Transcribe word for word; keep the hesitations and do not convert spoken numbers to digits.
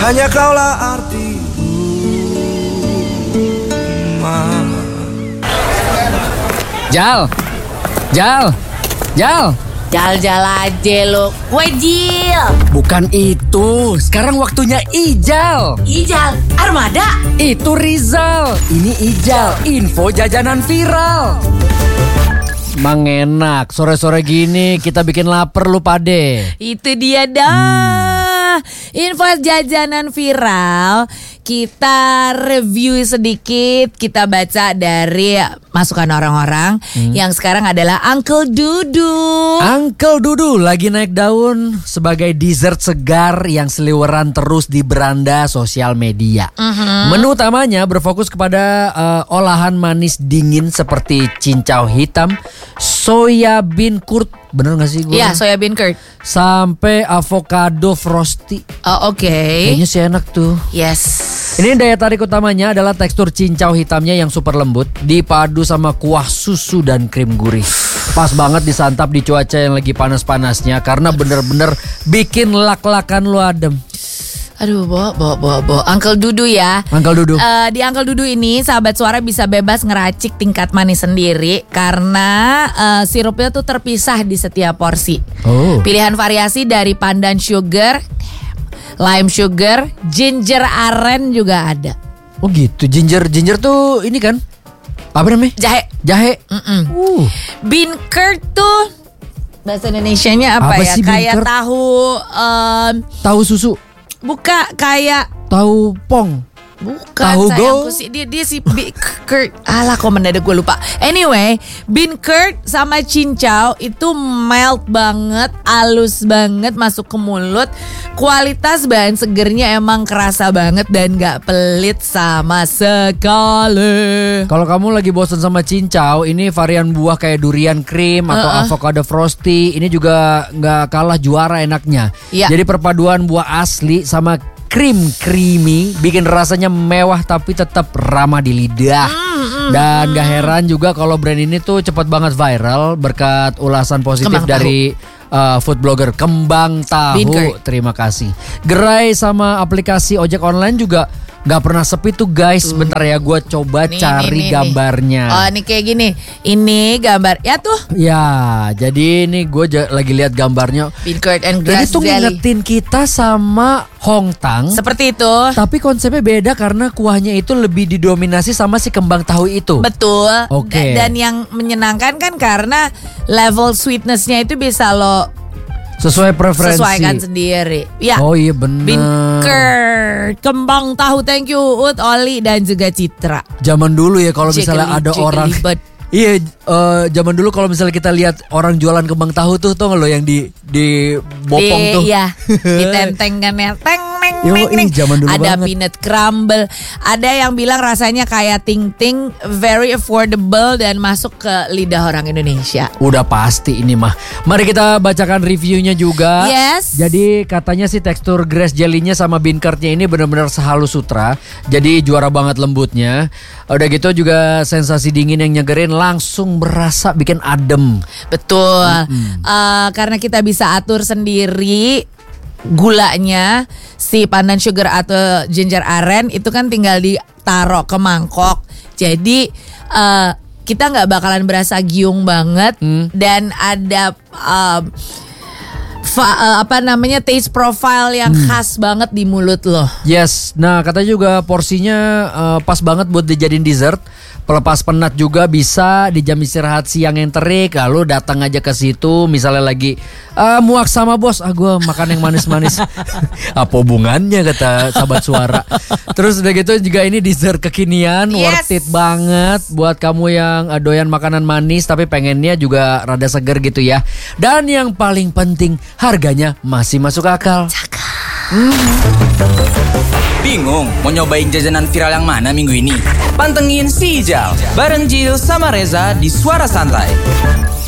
hanya kaulah artiku. Jal, Jal, Jal. Jal-jal aja lo. Wejil. Bukan itu, sekarang waktunya Ijal. Ijal, Armada. Itu Rizal, ini Ijal, info jajanan viral. Mang enak, sore-sore gini kita bikin lapar lu pade. Itu dia dah. Info jajanan viral. Kita review sedikit, kita baca dari masukan orang-orang hmm. yang sekarang adalah Uncle Dudu. Uncle Dudu lagi naik daun sebagai dessert segar yang seliweran terus di beranda sosial media. Uh-huh. Menu utamanya berfokus kepada uh, olahan manis dingin seperti cincau hitam, soya bean curd, bener gak sih gue? Iya, soya bean curd. Sampai avocado frosty. Oh, oke. Okay. Kayaknya sih enak tuh. Yes. Ini daya tarik utamanya adalah tekstur cincau hitamnya yang super lembut dipadu sama kuah susu dan krim gurih. Pas banget disantap di cuaca yang lagi panas-panasnya karena bener-bener bikin lak-lakan lu adem. Aduh, Bo, Bo, Bo, Bo. Uncle Dudu ya. Uncle Dudu. Uh, di Uncle Dudu ini sahabat suara bisa bebas ngeracik tingkat manis sendiri karena uh, sirupnya tuh terpisah di setiap porsi. Oh. Pilihan variasi dari pandan sugar, lime sugar, ginger aren juga ada. Oh gitu, ginger ginger tuh ini kan apa namanya? Jahe. Jahe. Uh. Bean curd tuh bahasa Indonesianya apa, apa ya? Sih, kayak tahu um, tahu susu. Buka kayak tahu pong. Bukan tahu sayangku sih dia dia si bean curd. Alah kok mendadak gue lupa. Anyway, bean curd sama cincau itu melt banget, halus banget masuk ke mulut. Kualitas bahan segernya emang kerasa banget dan gak pelit sama sekali. Kalau kamu lagi bosan sama cincau, ini varian buah kayak durian cream atau uh-uh. avocado frosty. Ini juga gak kalah juara enaknya. Ya. Jadi perpaduan buah asli sama krim creamy bikin rasanya mewah tapi tetap ramah di lidah. Mm, mm, Dan gak heran juga kalau brand ini tuh cepat banget viral berkat ulasan positif Kembang dari uh, food blogger Kembang Tahu. Terima kasih. Gerai sama aplikasi ojek online juga gak pernah sepi tuh guys. uh. Bentar ya gue coba nih, cari nih, nih, gambarnya nih. Oh ini kayak gini. Ini gambar ya tuh. Ya jadi ini gue j- lagi lihat gambarnya. Bean curd and grass jelly. Jadi tuh ngingetin kita sama Hongtang. Seperti itu. Tapi konsepnya beda karena kuahnya itu lebih didominasi sama si kembang tahu itu. Betul. Oke. Okay. Dan yang menyenangkan kan karena level sweetnessnya itu bisa lo sesuai preferensi. Sesuaikan sendiri. Ya. Oh iya benar. Bean curd, kembang tahu, thank you Ut, Oli dan juga Citra. Zaman dulu ya kalau misalnya ada Jiggly, orang jiggly, iya, uh, zaman dulu kalau misalnya kita lihat orang jualan kembang tahu tuh, tuh lo yang di di bopong di, tuh. Iya, ditentengkan ya, teng neng Yo, neng neng. Zaman dulu ada banget. peanut crumble, ada yang bilang rasanya kayak ting ting, very affordable dan masuk ke lidah orang Indonesia. Udah pasti ini mah. Mari kita bacakan reviewnya juga. Yes. Jadi katanya sih tekstur grass jelly-nya sama bean curd-nya ini benar-benar sehalus sutra. Jadi juara banget lembutnya. Udah gitu juga sensasi dingin yang nyegerin langsung berasa bikin adem. Betul. Mm-hmm. Uh, karena kita bisa atur sendiri gulanya, si pandan sugar atau ginger aren itu kan tinggal ditaruh ke mangkok. Jadi uh, kita nggak bakalan berasa giung banget. Mm. Dan ada uh, fa- uh, apa namanya taste profile yang hmm. khas banget di mulut loh. Yes, nah katanya juga porsinya uh, pas banget buat dijadiin dessert. Pelepas penat juga bisa di jam istirahat siang yang terik. Lalu datang aja ke situ misalnya lagi uh, muak sama bos, ah gue makan yang manis-manis. Apa hubungannya kata sahabat suara. Terus udah gitu juga ini dessert kekinian, yes. Worth it banget buat kamu yang uh, doyan makanan manis tapi pengennya juga rada seger gitu ya. Dan yang paling penting harganya masih masuk akal. Cakep. Hmm. Bingung mau nyobain jajanan viral yang mana minggu ini? Pantengin si Ijal bareng Jil sama Reza di Suara Santai.